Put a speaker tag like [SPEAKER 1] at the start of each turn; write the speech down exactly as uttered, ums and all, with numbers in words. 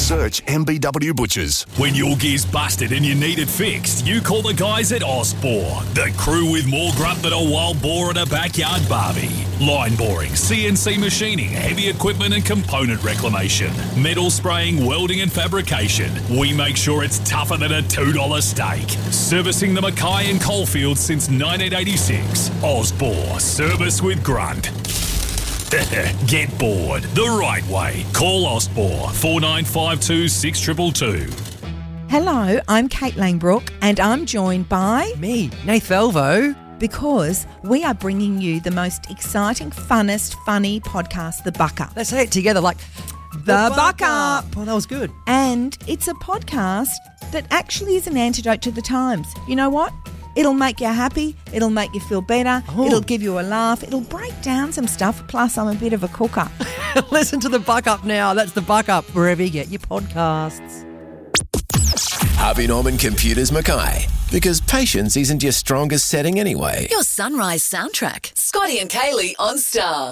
[SPEAKER 1] Search M B W Butchers.
[SPEAKER 2] When your gear's busted and you need it fixed, you call the guys at Osbor, the crew with more grunt than a wild boar at a backyard barbie. Line boring, C N C machining, heavy equipment and component reclamation, metal spraying, welding and fabrication. We make sure it's tougher than a two dollar steak. Servicing the Mackay and Coalfields since nineteen eighty-six. Osbor, service with grunt. Get bored the right way. Call Osbor four nine five two six two two two.
[SPEAKER 3] Hello, I'm Kate Langbrook and I'm joined by...
[SPEAKER 4] Me, Nath Elvo.
[SPEAKER 3] Because we are bringing you the most exciting, funnest, funny podcast, The Buck Up.
[SPEAKER 4] Let's say it together like...
[SPEAKER 3] The, the Buck Up.
[SPEAKER 4] Oh, that was good.
[SPEAKER 3] And it's a podcast that actually is an antidote to the times. You know what? It'll make you happy. It'll make you feel better.
[SPEAKER 4] Oh.
[SPEAKER 3] It'll give you a laugh. It'll break down some stuff. Plus, I'm a bit of a cooker.
[SPEAKER 4] Listen to The Buck Up now. That's The Buck Up, wherever you get your podcasts.
[SPEAKER 5] Harvey Norman Computers Mackay. Because patience isn't your strongest setting anyway.
[SPEAKER 6] Your sunrise soundtrack. Scotty and Kaylee on Star.